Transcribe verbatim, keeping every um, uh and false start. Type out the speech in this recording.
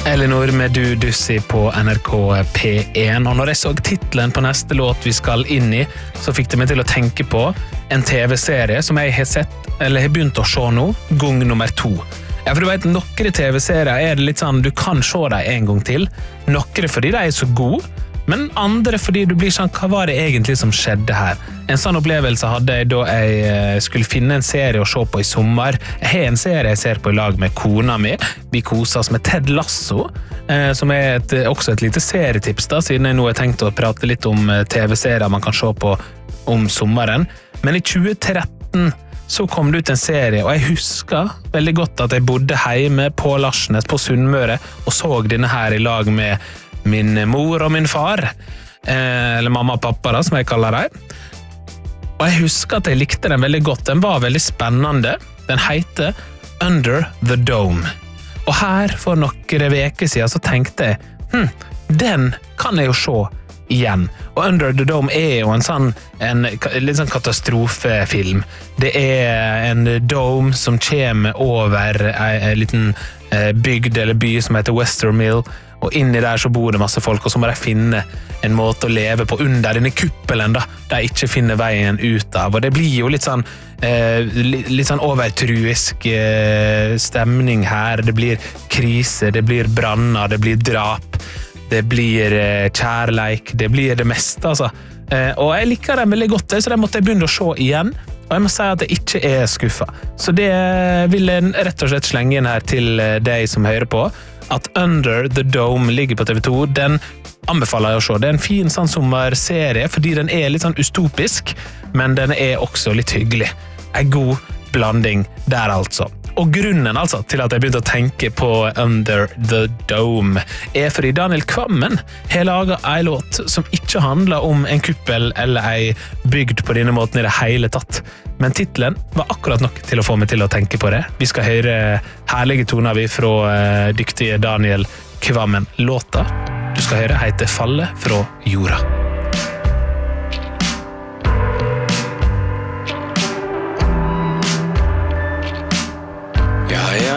Elinor med Du Dussi på N R K P en, og når jeg så titlen på neste låt vi skal inn i, så fikk det meg til å tenke på en T V-serie som jeg har sett, eller har begynt å se nå, gang nummer to. Ja, for du vet, nokkere T V-serier er det litt sånn, du kan se dem en gang til, nokkere fordi de er så gode, men andre fordi du blir sånn, hva var det egentlig som skjedde her? En sånn opplevelse hadde jeg da jeg skulle finne en serie å se på i sommer. Jeg har en serie jeg ser på i lag med kona mi. Vi koser oss med Ted Lasso, eh, som er et, også et lite serietips da, siden jeg nå har tenkt å prate litt om T V-serier man kan se på om sommeren. Men i tjue tretten så kom det ut en serie, og jeg husker veldig godt at jeg bodde hjemme på Larsnes på Sunnmøre og så denne her i lag med min mor og min far, eh, eller mamma og pappa da, som jeg kaller dem. Og jeg husker at jeg likte den veldig godt. Den var veldig spennende. Den heter Under the Dome. Og her for noen veker siden så tenkte jeg, hm, den kan jeg jo se igjen. Og Under the Dome er jo en sånn, en litt sånn katastrofefilm. Det er en dome som kommer over en, en liten eh, bygd eller by som heter Westermill, og inni der så bor det masse folk, og så må de finne en måte å leve på under denne kuppelen da, de ikke finner veien ut av. Og det blir jo litt sånn, eh, litt sånn overtruisk eh, stemning her. Det blir krise, det blir branner, det blir drap, det blir eh, kjærleik, det blir det meste, altså. Eh, og jeg liker den veldig godt, så den måtte jeg begynne å se igjen. Og jeg må si at jeg ikke er skuffet. Så det vil jeg rett og slett slenge inn her til deg som hører på, at Under the Dome ligger på T V to. Den anbefaler jeg å se. Det er en fin sånn sommerserie, fordi den er litt sånn ustopisk, men den er også litt hyggelig. En god blanding der altså. Og grunnen altså til at jeg begynte å tenke på Under the Dome er fordi Daniel Kvammen har laget en låt som ikke handler om en kuppel eller en bygd på denne måten i det hele tatt. Men titlen var akkurat nok til å få meg til å tenke på det. Vi skal høre herlige toner vi fra dyktige Daniel Kvammen. Låta du skal høre heter Falle fra jorda.